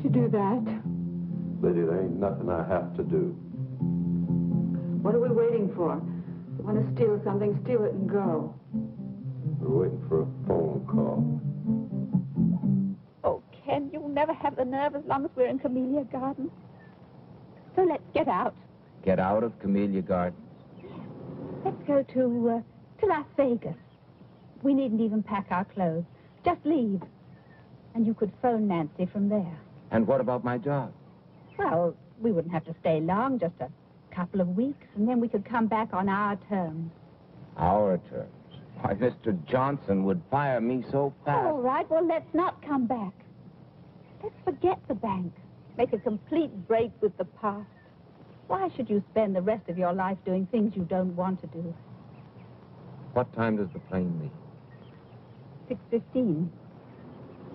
to do that. Liddy, there ain't nothing I have to do. What are we waiting for? You want to steal something, steal it and go. We're waiting for a phone call. Oh, Ken, you'll never have the nerve as long as we're in Camellia Gardens. So let's get out. Get out of Camellia Gardens? Let's go to Las Vegas. We needn't even pack our clothes. Just leave. And you could phone Nancy from there. And what about my job? Well, we wouldn't have to stay long, just a couple of weeks, and then we could come back on our terms. Our terms? Why, Mr. Johnson would fire me so fast. All right, well, let's not come back. Let's forget the bank. Make a complete break with the past. Why should you spend the rest of your life doing things you don't want to do? What time does the plane leave? 6:15.